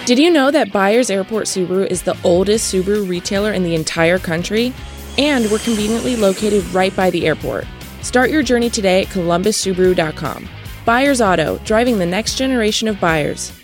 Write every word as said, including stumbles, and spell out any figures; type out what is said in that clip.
Did you know that Byers Airport Subaru is the oldest Subaru retailer in the entire country? And we're conveniently located right by the airport. Start your journey today at columbus subaru dot com. Byers Auto, driving the next generation of buyers.